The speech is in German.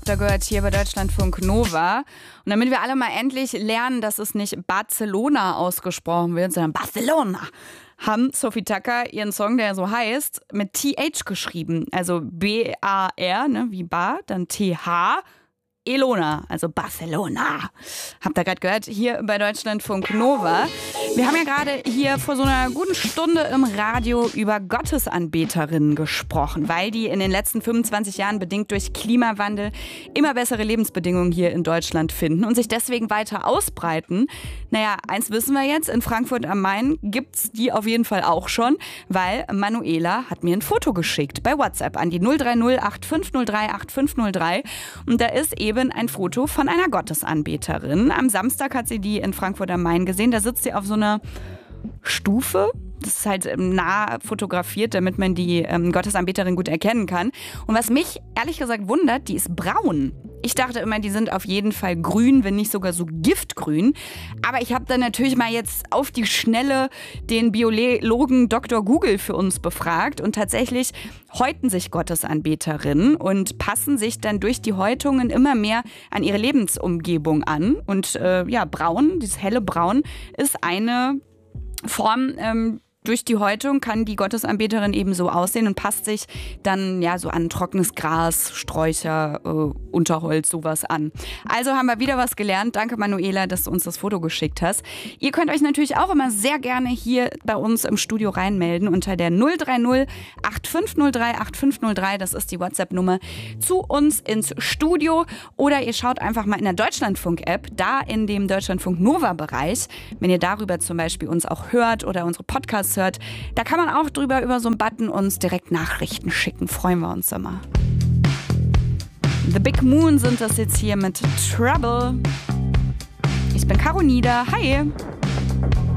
habt ihr gehört, hier bei Deutschlandfunk Nova. Und damit wir alle mal endlich lernen, dass es nicht Barcelona ausgesprochen wird, sondern Barcelona, haben Sophie Tucker ihren Song, der so heißt, mit TH geschrieben. Also B-A-R, ne, wie Bar, dann T-H, Elona, also Barcelona. Habt ihr gerade gehört, hier bei Deutschlandfunk Nova. Wir haben ja gerade hier vor so einer guten Stunde im Radio über Gottesanbeterinnen gesprochen, weil die in den letzten 25 Jahren bedingt durch Klimawandel immer bessere Lebensbedingungen hier in Deutschland finden und sich deswegen weiter ausbreiten. Naja, eins wissen wir jetzt, in Frankfurt am Main gibt's die auf jeden Fall auch schon, weil Manuela hat mir ein Foto geschickt bei WhatsApp an die 030 8503 8503 und da ist eben ein Foto von einer Gottesanbeterin. Am Samstag hat sie die in Frankfurt am Main gesehen. Da sitzt sie auf so einer Stufe. Das ist halt nah fotografiert, damit man die Gottesanbeterin gut erkennen kann. Und was mich ehrlich gesagt wundert, die ist braun. Ich dachte immer, die sind auf jeden Fall grün, wenn nicht sogar so giftgrün. Aber ich habe dann natürlich mal jetzt auf die Schnelle den Biologen Dr. Google für uns befragt. Und tatsächlich häuten sich Gottesanbeterinnen und passen sich dann durch die Häutungen immer mehr an ihre Lebensumgebung an. Und braun, dieses helle Braun, ist eine Form, durch die Häutung kann die Gottesanbeterin eben so aussehen und passt sich dann ja so an trockenes Gras, Sträucher, Unterholz, sowas an. Also haben wir wieder was gelernt. Danke Manuela, dass du uns das Foto geschickt hast. Ihr könnt euch natürlich auch immer sehr gerne hier bei uns im Studio reinmelden unter der 030 8503 8503. Das ist die WhatsApp-Nummer zu uns ins Studio. Oder ihr schaut einfach mal in der Deutschlandfunk-App, da in dem Deutschlandfunk-Nova-Bereich. Wenn ihr darüber zum Beispiel uns auch hört oder unsere Podcasts hört, da kann man auch drüber über so einen Button uns direkt Nachrichten schicken. Freuen wir uns immer. The Big Moon sind das jetzt hier mit Trouble. Ich bin Caro Nieder. Hi.